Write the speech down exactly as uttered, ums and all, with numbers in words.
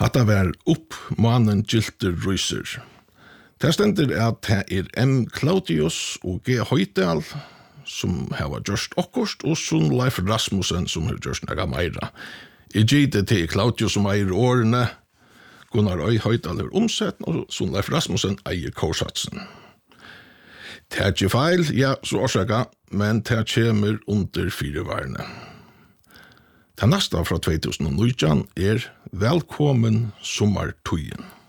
Hatta var upp mannen gilter ryser. Det stender at det er M. Claudius og G. Høydal som har gjort okkurst, og som Leif Rasmussen som har gjort nega meira. I gite til Claudius som eier årene, Gunnar Øy Høydal er omsett, og som Leif Rasmussen eier korsatsen. Det er ikke feil, ja, så årsaka, men det kommer under firevarene. Det neste fra tjuetusen og nitton er Velkommen sommartøyen.